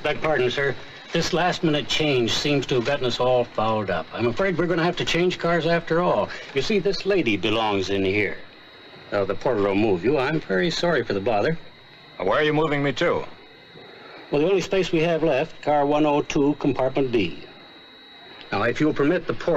Beg pardon, sir. This last-minute change seems to have gotten us all fouled up. I'm afraid we're going to have to change cars after all. You see, this lady belongs in here. The porter will move you. I'm very sorry for the bother. Where are you moving me to? Well, the only space we have left, car 102, compartment B. Now, if you'll permit the porter...